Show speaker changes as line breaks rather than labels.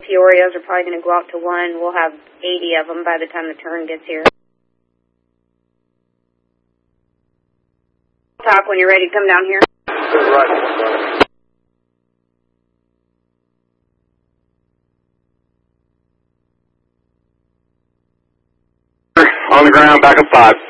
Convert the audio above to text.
Peorios are probably going to go out to 1. We'll have 80 of them by the time the turn gets here. Talk when you're ready to come down here.
Right. On the ground, back up 5.